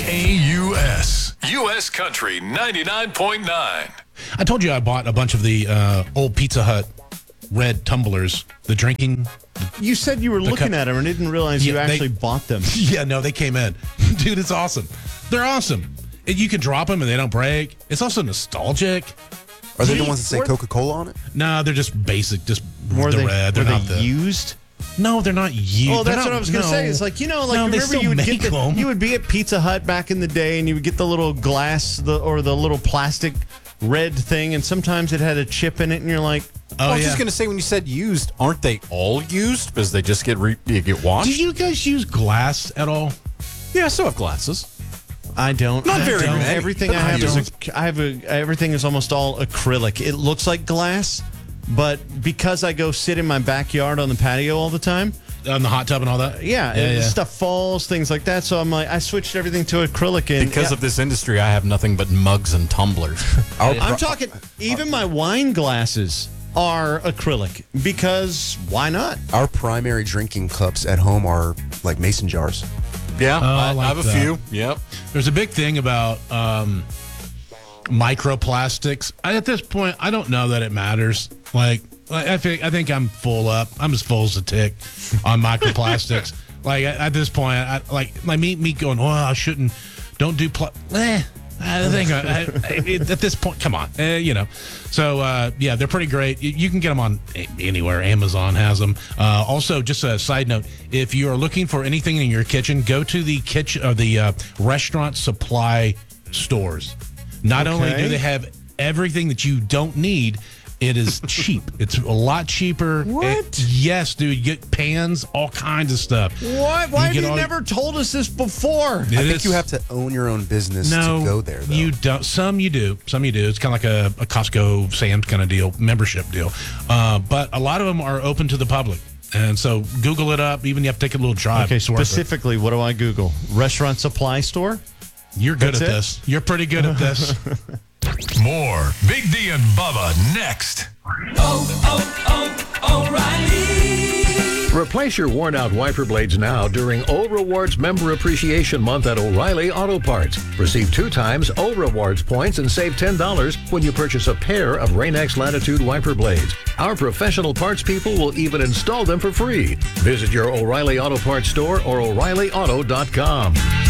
KUS. U.S. Country 99.9. I told you I bought a bunch of the old Pizza Hut red tumblers, the drinking. You said you were looking at them and didn't realize you actually bought them. Yeah, no, they came in. Dude, it's awesome. They're awesome. You can drop them and they don't break. It's also nostalgic. Are they the ones that say Coca-Cola on it? No, they're just basic, just Were the they, red. They're were not they used? No, they're not used. Oh, that's what I was going to say. It's like, remember you would get you would be at Pizza Hut back in the day and you would get the little glass or the little plastic red thing, and sometimes it had a chip in it, and you're like, I was just going to say, when you said used, aren't they all used? Because they just get washed? Do you guys use glass at all? Yeah, I still have glasses. I don't. Not very many. Everything I have everything is almost all acrylic. It looks like glass, but because I go sit in my backyard on the patio all the time, on the hot tub and all that. Yeah. Stuff falls, things like that. So I'm like, I switched everything to acrylic. And because of this industry, I have nothing but mugs and tumblers. I'm talking. Even my wine glasses are acrylic because why not? Our primary drinking cups at home are like mason jars. Yeah, I have a few. Yep. There's a big thing about microplastics. At this point, I don't know that it matters. I think I'm full up. I'm as full as a tick on microplastics. At this point, me going, I shouldn't. Don't do. I think at this point, come on, So they're pretty great. You can get them on anywhere. Amazon has them. Also, just a side note: if you are looking for anything in your kitchen, go to the kitchen or the restaurant supply stores. Not only do they have everything that you don't need, it is cheap. It's a lot cheaper. What? Yes, dude. You get pans, all kinds of stuff. What? Why have you never told us this before? I think you have to own your own business to go there, though. You don't. Some you do. It's kind of like a Costco, Sam's kind of deal, membership deal. But a lot of them are open to the public. And so Google it up. Even you have to take a little drive. Okay, specifically, what do I Google? Restaurant supply store? You're good at this. You're pretty good at this. More Big D and Bubba next. O'Reilly. Replace your worn-out wiper blades now during O Rewards Member Appreciation Month at O'Reilly Auto Parts. Receive 2 times O Rewards points and save $10 when you purchase a pair of Rain-X Latitude wiper blades. Our professional parts people will even install them for free. Visit your O'Reilly Auto Parts store or O'ReillyAuto.com.